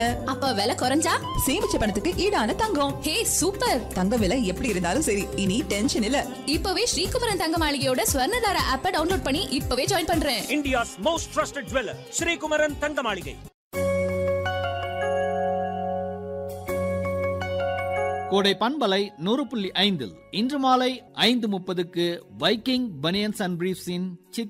அப்ப விலை குறைஞ்சா சேமிச்ச பணத்துக்கு ஈடான தங்கம். ஹே சூப்பர். தங்க விலை எப்படி இருந்தாலும் சரி, இனி டென்ஷன் இல்ல. இப்பவே ஸ்ரீகுமரன் தங்க மாளிகையோட ஸ்வர்ணதார ஆப்ப டவுன்லோட் பண்ணி இப்பவே ஜாயின் பண்றேன். India's most trusted jeweler, Sri Kumaran தங்க மாளிகை. கோடை பண்பலை 100.5 இன்று மாலை 5:30க்கு வைக்கிங் பனியன்ஸ் அண்ட் பிரீஃப்ஸின்